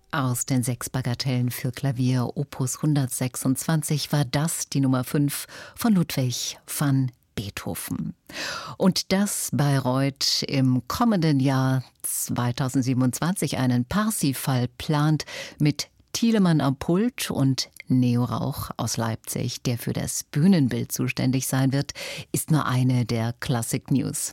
Aus den 6 Bagatellen für Klavier Opus 126 war das die Nummer 5 von Ludwig van Beethoven. Und dass Bayreuth im kommenden Jahr 2027 einen Parsifal plant mit Thielemann am Pult und Neo Rauch aus Leipzig, der für das Bühnenbild zuständig sein wird, ist nur eine der Classic News.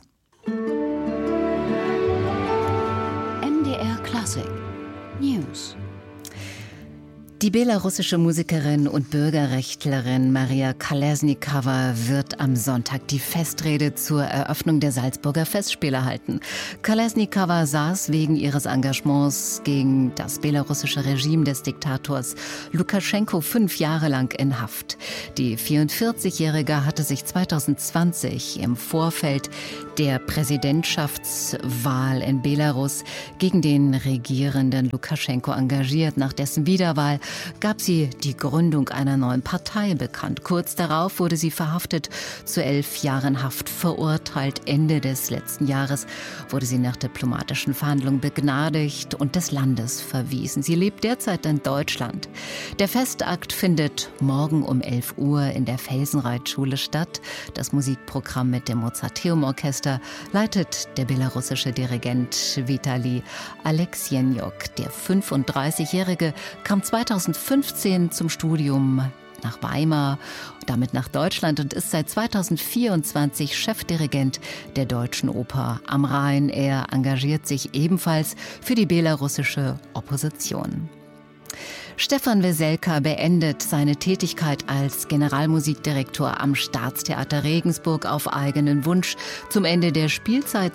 MDR Classic News. Die belarussische Musikerin und Bürgerrechtlerin Maria Kolesnikova wird am Sonntag die Festrede zur Eröffnung der Salzburger Festspiele halten. Kolesnikova saß wegen ihres Engagements gegen das belarussische Regime des Diktators Lukaschenko 5 Jahre lang in Haft. Die 44-Jährige hatte sich 2020 im Vorfeld der Präsidentschaftswahl in Belarus gegen den regierenden Lukaschenko engagiert. Nach dessen Wiederwahl gab sie die Gründung einer neuen Partei bekannt. Kurz darauf wurde sie verhaftet, zu 11 Jahren Haft verurteilt. Ende des letzten Jahres wurde sie nach diplomatischen Verhandlungen begnadigt und des Landes verwiesen. Sie lebt derzeit in Deutschland. Der Festakt findet morgen um 11 Uhr in der Felsenreitschule statt. Das Musikprogramm mit dem Mozarteum-Orchester leitet der belarussische Dirigent Vitali Aleksjenjuk. Der 35-Jährige kam 2015 zum Studium nach Weimar, damit nach Deutschland und ist seit 2024 Chefdirigent der Deutschen Oper am Rhein. Er engagiert sich ebenfalls für die belarussische Opposition. Stefan Weselka beendet seine Tätigkeit als Generalmusikdirektor am Staatstheater Regensburg auf eigenen Wunsch zum Ende der Spielzeit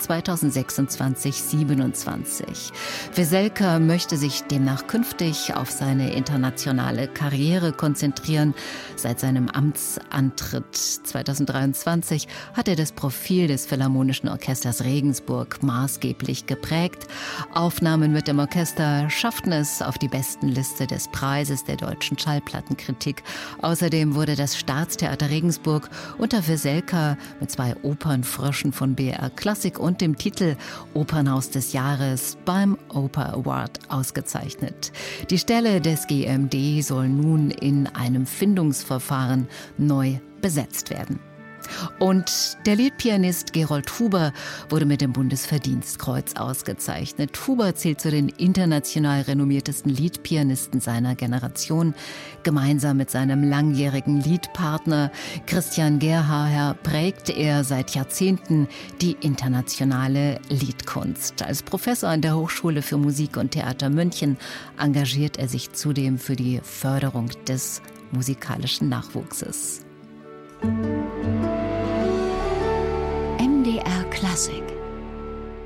2026/27. Weselka möchte sich demnach künftig auf seine internationale Karriere konzentrieren. Seit seinem Amtsantritt 2023 hat er das Profil des Philharmonischen Orchesters Regensburg maßgeblich geprägt. Aufnahmen mit dem Orchester schafften es auf die Bestenliste des Preises der deutschen Schallplattenkritik. Außerdem wurde das Staatstheater Regensburg unter Weselka mit 2 Opernfröschen von BR Klassik und dem Titel Opernhaus des Jahres beim Oper Award ausgezeichnet. Die Stelle des GMD soll nun in einem Findungsverfahren neu besetzt werden. Und der Liedpianist Gerold Huber wurde mit dem Bundesverdienstkreuz ausgezeichnet. Huber zählt zu den international renommiertesten Liedpianisten seiner Generation. Gemeinsam mit seinem langjährigen Liedpartner Christian Gerhaher prägt er seit Jahrzehnten die internationale Liedkunst. Als Professor an der Hochschule für Musik und Theater München engagiert er sich zudem für die Förderung des musikalischen Nachwuchses. MDR Classic